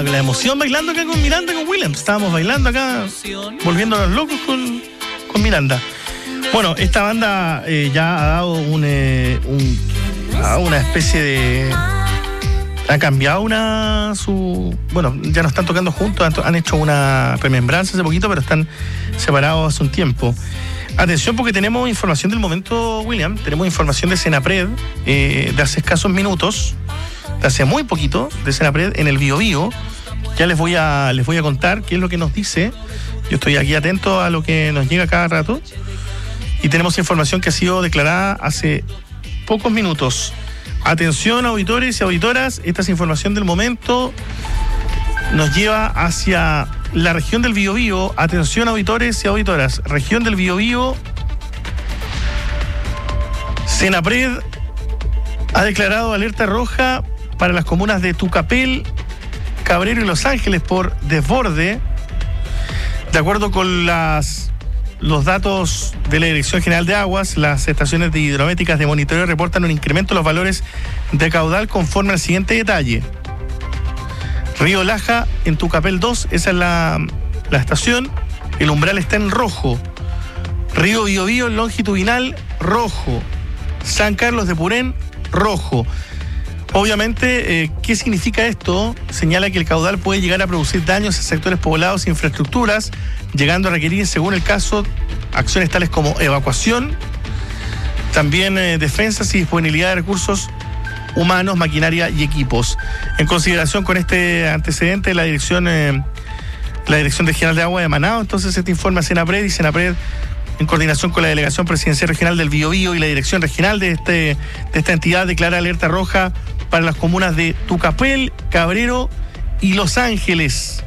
La emoción bailando acá con Miranda, con Williams. Estábamos bailando acá, volviéndonos locos con Miranda. Bueno, esta banda ya ha dado una especie de... Ha cambiado bueno, ya no están tocando juntos, han hecho una remembranza hace poquito, pero están separados hace un tiempo. Atención, porque tenemos información del momento, William. Tenemos información de Senapred de hace escasos minutos, de hace muy poquito, de Senapred en el Biobío. Ya les voy a contar qué es lo que nos dice. Yo estoy aquí atento a lo que nos llega cada rato. Y tenemos información que ha sido declarada hace pocos minutos. Atención, auditores y auditoras, esta es información del momento. Nos lleva hacia la región del Biobío. Atención, auditores y auditoras, región del Biobío. Senapred ha declarado alerta roja para las comunas de Tucapel, Cabrero y Los Ángeles por desborde. De acuerdo con los datos de la Dirección General de Aguas, las estaciones de hidrométricas de monitoreo reportan un incremento en los valores de caudal conforme al siguiente detalle. Río Laja en Tucapel 2, esa es la estación, el umbral está en rojo. Río Biobío longitudinal, rojo. San Carlos de Purén, rojo. Obviamente, ¿qué significa esto? Señala que el caudal puede llegar a producir daños a sectores poblados e infraestructuras, llegando a requerir, según el caso, acciones tales como evacuación, también defensas y disponibilidad de recursos humanos, maquinaria y equipos. En consideración con este antecedente, la Dirección Regional de Agua de Manao, entonces este informe a Senapred, y Senapred, en coordinación con la Delegación Presidencial Regional del Biobío y la Dirección Regional de esta entidad, declara alerta roja para las comunas de Tucapel, Cabrero y Los Ángeles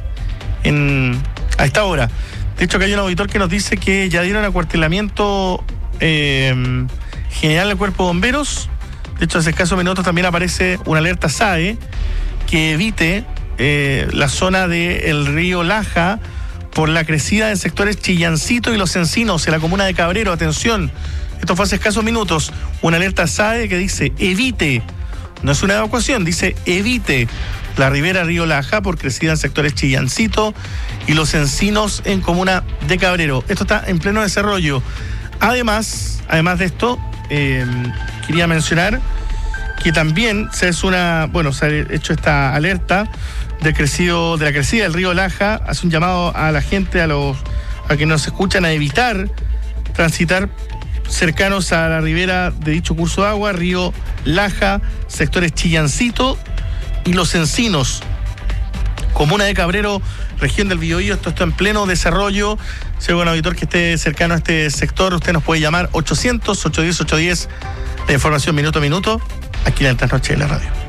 a esta hora. De hecho, que hay un auditor que nos dice que ya dieron acuartelamiento general al Cuerpo de Bomberos. De hecho, hace escasos minutos también aparece una alerta SAE que evite la zona del río Laja por la crecida en sectores Chillancito y Los Encinos, en la comuna de Cabrero. Atención, esto fue hace escasos minutos. Una alerta SAE que dice evite, no es una evacuación, dice evite la ribera Río Laja por crecida en sectores Chillancito y Los Encinos en comuna de Cabrero. Esto está en pleno desarrollo. Además de esto, quería mencionar que también se ha hecho esta alerta de la crecida del río Laja. Hace un llamado a la gente, a quienes nos escuchan, a evitar transitar cercanos a la ribera de dicho curso de agua, río Laja, sectores Chillancito y Los Encinos, comuna de Cabrero, región del Biobío. Esto está en pleno desarrollo. Si hay un auditor que esté cercano a este sector, usted nos puede llamar 800-810-810. La información minuto a minuto, aquí en el Trasnoche de la Radio.